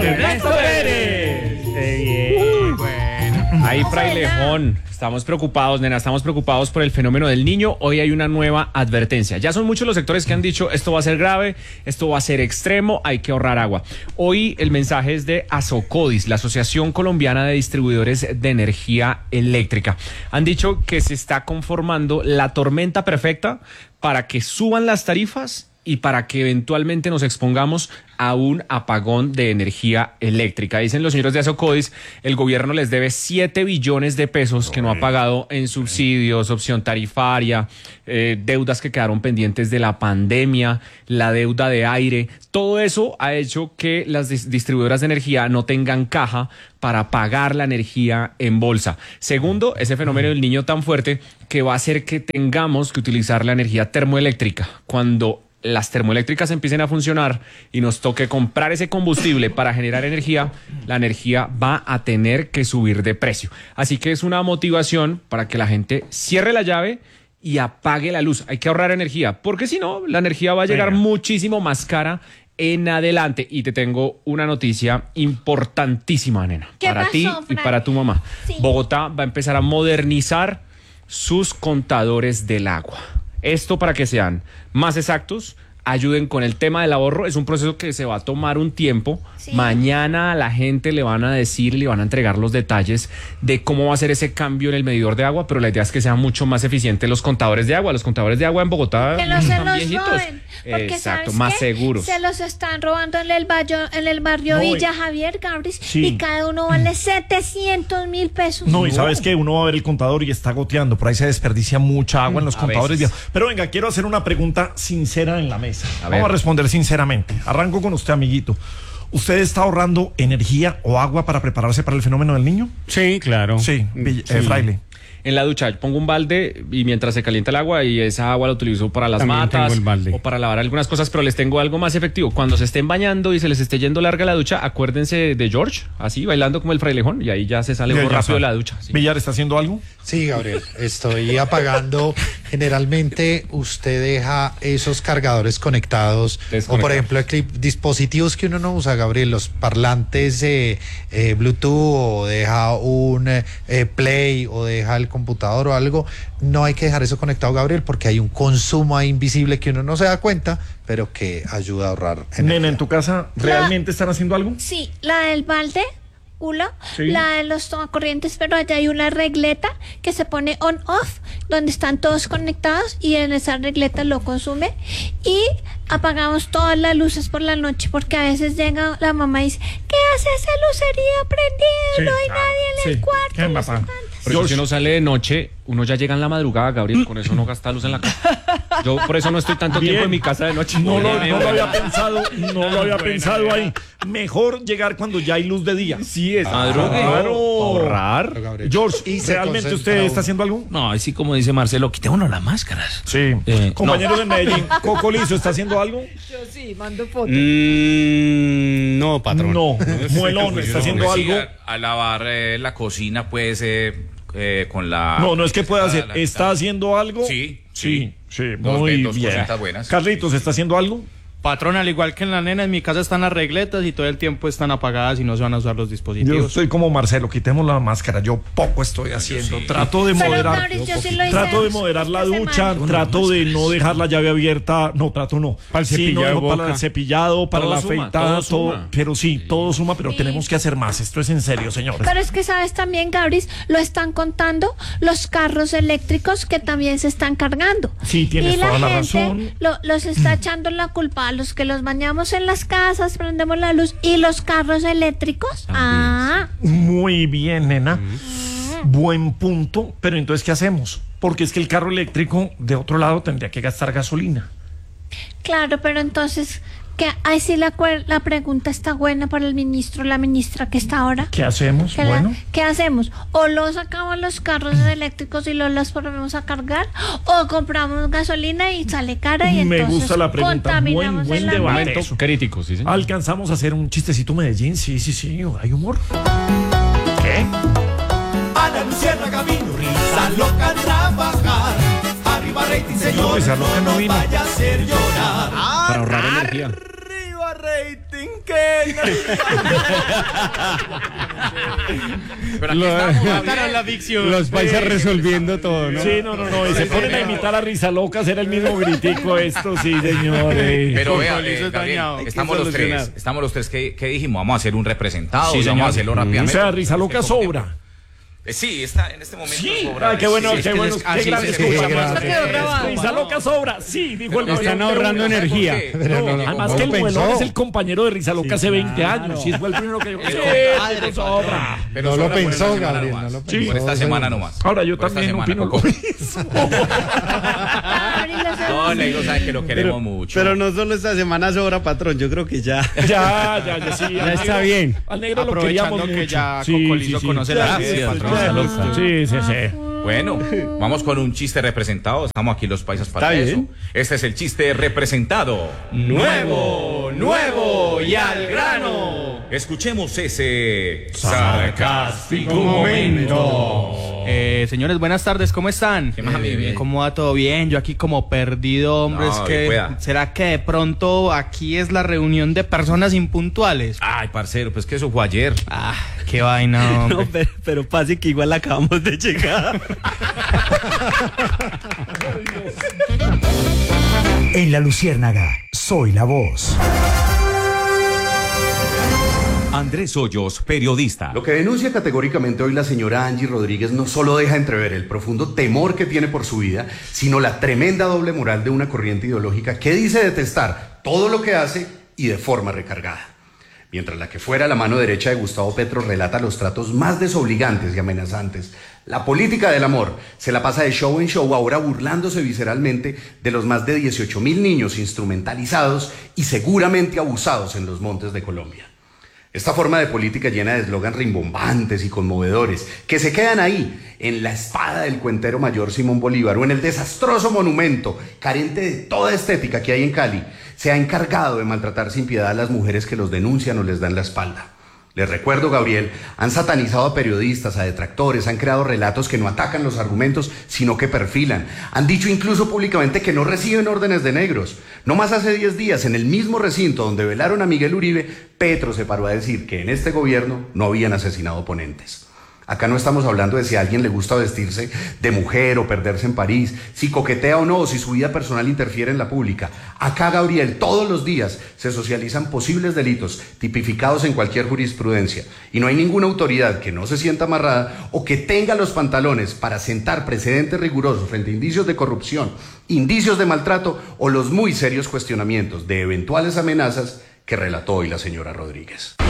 Ernesto Pérez. Qué bien. Bueno. Ahí, Frailejón. Estamos preocupados, nena, estamos preocupados por el fenómeno del Niño. Hoy hay una nueva advertencia. Ya son muchos los sectores que han dicho esto va a ser grave, esto va a ser extremo, hay que ahorrar agua. Hoy el mensaje es de Asocodis, la Asociación Colombiana de Distribuidores de Energía Eléctrica. Han dicho que se está conformando la tormenta perfecta para que suban las tarifas y para que eventualmente nos expongamos a un apagón de energía eléctrica. Dicen los señores de Asocodis, el gobierno les debe 7 billones de pesos que no ha pagado en subsidios, opción tarifaria, deudas que quedaron pendientes de la pandemia, la deuda de aire. Todo eso ha hecho que las distribuidoras de energía no tengan caja para pagar la energía en bolsa. Segundo, ese fenómeno del Niño tan fuerte que va a hacer que tengamos que utilizar la energía termoeléctrica. Cuando las termoeléctricas empiecen a funcionar y nos toque comprar ese combustible para generar energía, la energía va a tener que subir de precio. Así que es una motivación para que la gente cierre la llave y apague la luz. Hay que ahorrar energía, porque si no, la energía va a llegar muchísimo más cara en adelante. Y te tengo una noticia importantísima, nena, para ti y para tu mamá. Sí. Bogotá va a empezar a modernizar sus contadores del agua. Esto para que sean más exactos, ayuden con el tema del ahorro. Es un proceso que se va a tomar un tiempo. Sí. Mañana a la gente le van a decir, le van a entregar los detalles de cómo va a ser ese cambio en el medidor de agua, pero la idea es que sean mucho más eficientes los contadores de agua. Los contadores de agua en Bogotá que no se los viejitos. Roben, porque exacto, más seguros. Se los están robando en el barrio Villa Javier, Gabris, y cada uno vale 700.000 pesos. No, y sabes que uno va a ver el contador y está goteando, por ahí se desperdicia mucha agua en los contadores viejos. Pero venga, quiero hacer una pregunta sincera en la mesa. Vamos a responder sinceramente. Arranco con usted, amiguito. ¿Usted está ahorrando energía o agua para prepararse para el fenómeno del Niño? Sí, claro. Sí, Fraile. En la ducha pongo un balde y mientras se calienta el agua, y esa agua la utilizo para las matas o para lavar algunas cosas, pero les tengo algo más efectivo. Cuando se estén bañando y se les esté yendo larga la ducha, acuérdense de George, así bailando como el frailejón, y ahí ya se sale muy rápido de la ducha. ¿Sí? ¿Villar está haciendo algo? Sí, Gabriel, estoy apagando. Generalmente usted deja esos cargadores conectados, o por ejemplo dispositivos que uno no usa, Gabriel, los parlantes Bluetooth, o deja un Play, o deja el computador o algo. No hay que dejar eso conectado, Gabriel, porque hay un consumo ahí invisible que uno no se da cuenta, pero que ayuda a ahorrar energía. Nena, ¿en tu casa realmente están haciendo algo? Sí, la del balde, sí, la de los tomacorrientes, pero allá hay una regleta que se pone on-off, donde están todos conectados, y en esa regleta lo consume. Y apagamos todas las luces por la noche, porque a veces llega la mamá y dice, ¿qué hace esa lucería prendida? Sí, no hay nadie en el cuarto. Pero si uno sale de noche, uno ya llega en la madrugada, Gabriel, con eso no gasta luz en la casa. Yo por eso no estoy tanto tiempo en mi casa de noche. No lo había pensado ahí. Mejor llegar cuando ya hay luz de día. Sí, es ahorrar. George, ¿y realmente usted está haciendo algo? No, así como dice Marcelo, quitémonos las máscaras. Sí. Compañero de Medellín, Coco Lizo, ¿está haciendo algo? Yo sí, mando fotos. No, patrón. No, Muelón, ¿está haciendo algo? A lavar la cocina, pues, con la... No es que pueda hacer. ¿Está haciendo algo? Sí. Muy bien. Carlitos, ¿está haciendo algo? Patrón, al igual que en la nena, en mi casa están las regletas y todo el tiempo están apagadas y no se van a usar los dispositivos. Yo estoy como Marcelo, quitemos la máscara. Yo poco estoy haciendo. Trato de moderar. Trato de moderar la ducha, trato de no dejar la llave abierta. No, trato no. Para el cepillado, para el cepillado, para la afeitada, todo. Pero sí, todo suma, pero tenemos que hacer más. Esto es en serio, señores. Pero es que sabes también, Gabris, lo están contando los carros eléctricos que también se están cargando. Sí, tienes toda la razón. Los está echando la culpa a los que los bañamos en las casas, prendemos la luz, y los carros eléctricos. Muy bien, nena. Buen punto, pero entonces ¿qué hacemos? Porque es que el carro eléctrico de otro lado tendría que gastar gasolina. Claro, pero entonces ahí sí la pregunta está buena para el ministro, la ministra que está ahora. ¿Qué hacemos? ¿Qué hacemos? O los sacamos los carros eléctricos y los ponemos a cargar, o compramos gasolina y sale cara, y entonces me gusta la pregunta. Buen debate. Crítico, sí, señor. Alcanzamos a hacer un chistecito Medellín. Sí, hay humor. ¿Qué? Ana Luciana Camino, risa loca trabajar. Arriba rating, señor, no vaya a hacer llorar. Para ahorrar energía. Arriba rating. qué? Pero aquí estamos, Mataron la ficción. Los paisas resolviendo todo, ¿no? Sí, no. Y se ponen a imitar a Risa Loca, hacer el mismo gritico esto, sí, señores. Pero vea, Gabriel, estamos los tres que dijimos, vamos a hacer un representado, Sí, vamos a hacerlo O rápidamente. sea, Risa Loca sobra. Sí, está en este momento Sí, sobra. ay, qué bueno, Sí, qué bueno, qué gran escucha. Risa Loca sobra, sí, dijo el Están ahorrando energía. Además que el muelón es el compañero de Risa Loca hace 20 años, sí, fue el primero que dijo, sí, sobra. Pero No lo sobra por pensó, esta semana Gabriel, nomás. no lo Sí, pensó. por esta semana nomás. Ahora yo Por esta también semana, opino Coco. lo mismo. No, le digo, sabe que lo queremos mucho. Pero no solo esta semana sobra, patrón. Yo creo que ya. Ya, sí. Ya está bien. Al negro lo Aprovechando queríamos que mucho. ya Sí, Coco Lizo conoce la vida de patrón. Sí. Bueno, vamos con un chiste representado. Estamos aquí los paisas para Está eso. bien. Este es el chiste representado. Nuevo y al grano. Escuchemos ese Sarcástico momento. Señores, buenas tardes, ¿cómo están? ¿Qué más, amigo? Bien. ¿Cómo va todo bien? Yo aquí como perdido, hombre, No, es que cuida. ¿será que de pronto aquí es la reunión de personas impuntuales? Ay, parcero, pues que eso fue ayer. Ah, qué vaina, hombre. No, pero pase que igual acabamos de llegar. En La Luciérnaga, soy la voz. Andrés Hoyos, periodista. Lo que denuncia categóricamente hoy la señora Angie Rodríguez no solo deja entrever el profundo temor que tiene por su vida, sino la tremenda doble moral de una corriente ideológica que dice detestar todo lo que hace y de forma recargada. Mientras la que fuera la mano derecha de Gustavo Petro relata los tratos más desobligantes y amenazantes, la política del amor se la pasa de show en show, ahora burlándose visceralmente de los más de 18.000 niños instrumentalizados y seguramente abusados en los montes de Colombia. Esta forma de política llena de eslogan rimbombantes y conmovedores que se quedan ahí, en la espada del cuentero mayor Simón Bolívar o en el desastroso monumento carente de toda estética que hay en Cali, se ha encargado de maltratar sin piedad a las mujeres que los denuncian o les dan la espalda. Les recuerdo, Gabriel, han satanizado a periodistas, a detractores, han creado relatos que no atacan los argumentos, sino que perfilan. Han dicho incluso públicamente que no reciben órdenes de negros. No más hace 10 días, en el mismo recinto donde velaron a Miguel Uribe, Petro se paró a decir que en este gobierno no habían asesinado oponentes. Acá no estamos hablando de si a alguien le gusta vestirse de mujer o perderse en París, si coquetea o no, o si su vida personal interfiere en la pública. Acá, Gabriel, todos los días se socializan posibles delitos tipificados en cualquier jurisprudencia y no hay ninguna autoridad que no se sienta amarrada o que tenga los pantalones para sentar precedentes rigurosos frente a indicios de corrupción, indicios de maltrato o los muy serios cuestionamientos de eventuales amenazas que relató hoy la señora Rodríguez.